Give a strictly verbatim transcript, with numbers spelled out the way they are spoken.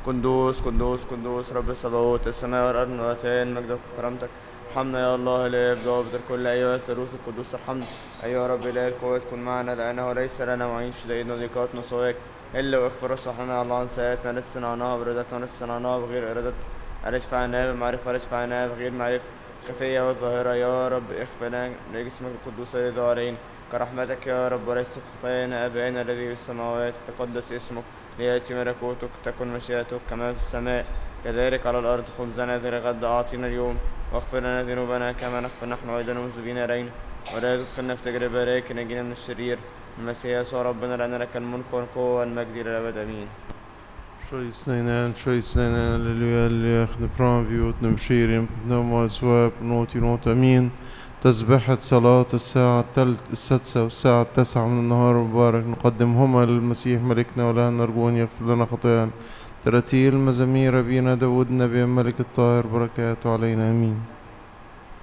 قدوس قدوس قدوس رب الصباوت، السماء والأرض ملؤتان مجدك وكرامتك. ارحمنا يا الله الآب ضابط الكل، أيها الثالوث القدوس ارحمنا. أيها رب إله القوات كن معنا، لأنه ليس لنا معين شدائدنا ضيقاتنا سواك، إلا واغفر اصلحنا الله عن سيئاتنا التي صنعناها بإرادتنا والتي صنعناها بغير إرادتنا. أرجف عنا بالمعرفة وأرجف عنا بغير معرفة، الخفية والظاهرة يا رب اغفر لنا لجسمك القدوس الذي علينا كرحمتك يا رب، وليس خطايانا. أبانا الذي في السماوات تقدس اسمك، ليأتي ملكوتك، تكن مشيئتك كما في السماء كذلك على الأرض. خبزنا ذي الغد أعطينا اليوم، واغفر لنا ذنوبنا كما نغفر نحن أيضا المذنبين إلينا، ولا تدخلنا في تجربة لكن نجينا من الشرير. المسيح يسوع ربنا، لأن لك الملك والقوة والمجد إلى الأبد آمين. Skjøysnøyne, skjøysnøyne, halleluja, halleluja, خنفران في وتنا بشيرين بنوم وأسواب نوتي نوت أمين. تسبحة صلاة الساعة التل- السادسة والساعة التاسعة من النهار مبارك نقدمهما للمسيح ملكنا، ولا نرجو أن يغفر لنا خطايانا. تراتيل مزامير أبينا داود النبي الملك الطاهر، بركاته علينا آمين.